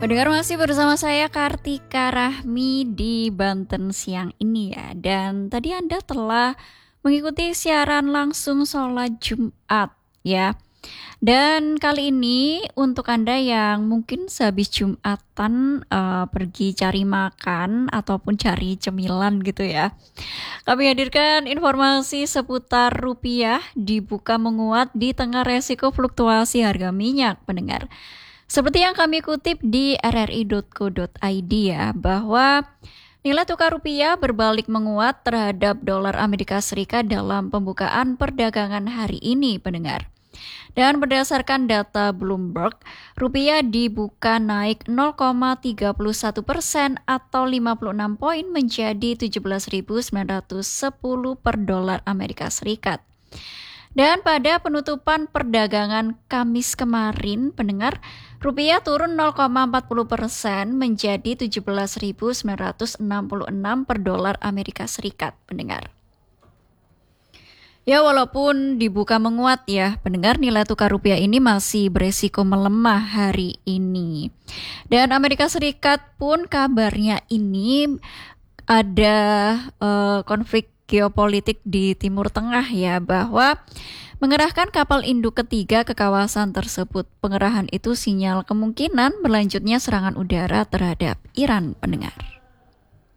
Pendengar masih bersama saya Kartika Rahmi di Banten siang ini ya. Dan tadi Anda telah mengikuti siaran langsung sholat Jumat ya. Dan kali ini untuk Anda yang mungkin sehabis Jumatan pergi cari makan ataupun cari cemilan gitu ya. Kami hadirkan informasi seputar rupiah dibuka menguat di tengah resiko fluktuasi harga minyak, pendengar. Seperti yang kami kutip di rri.co.id ya, bahwa nilai tukar rupiah berbalik menguat terhadap dolar Amerika Serikat dalam pembukaan perdagangan hari ini, pendengar. Dan berdasarkan data Bloomberg, rupiah dibuka naik 0,31% atau 56 poin menjadi 17.910 per dolar Amerika Serikat. Dan pada penutupan perdagangan Kamis kemarin, pendengar, rupiah turun 0,40% menjadi 17.966 per dolar Amerika Serikat, pendengar. Ya, walaupun dibuka menguat ya, pendengar, nilai tukar rupiah ini masih beresiko melemah hari ini. Dan Amerika Serikat pun kabarnya ini ada konflik geopolitik di Timur Tengah ya, bahwa mengerahkan kapal induk ketiga ke kawasan tersebut. Pengerahan itu sinyal kemungkinan berlanjutnya serangan udara terhadap Iran, pendengar.